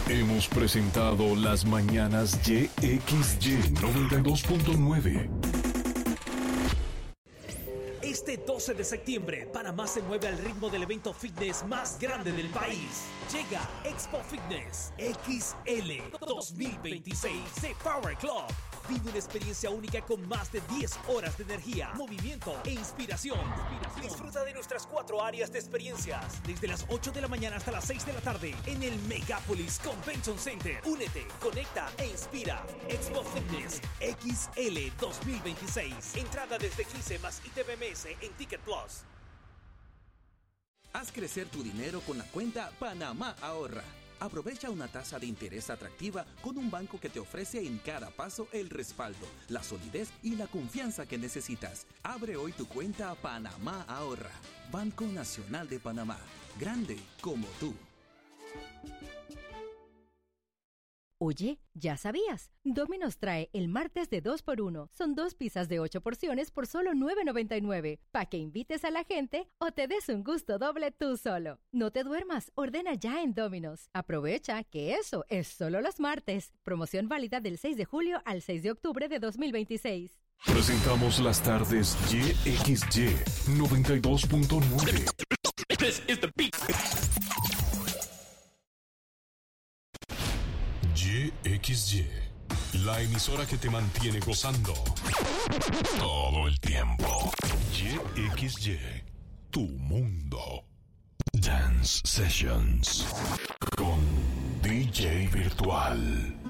Hemos presentado Las Mañanas YXY 92.9. Este 12 de septiembre, Panamá se mueve al ritmo del evento fitness más grande del país. Llega Expo Fitness XL 2026 de Power Club. Vive una experiencia única con más de 10 horas de energía, movimiento e inspiración. Disfruta de nuestras 4 áreas de experiencias, desde las 8 de la mañana hasta las 6 de la tarde, en el Megapolis Convention Center. Únete, conecta e inspira. Expo Fitness XL 2026. Entrada desde 15 más ITVMS en Ticket Plus. Haz crecer tu dinero con la cuenta Panamá Ahorra. Aprovecha una tasa de interés atractiva con un banco que te ofrece en cada paso el respaldo, la solidez y la confianza que necesitas. Abre hoy tu cuenta Panamá Ahorra. Banco Nacional de Panamá. Grande como tú. Oye, ¿ya sabías? Domino's trae el martes de 2x1. Son 2 pizzas de 8 porciones por solo $9.99. Pa' que invites a la gente o te des un gusto doble tú solo. No te duermas, ordena ya en Domino's. Aprovecha que eso es solo los martes. Promoción válida del 6 de julio al 6 de octubre de 2026. Presentamos las tardes YXY 92.9. This is the beat. YXY, la emisora que te mantiene gozando todo el tiempo. YXY, tu mundo. Dance Sessions con DJ Virtual.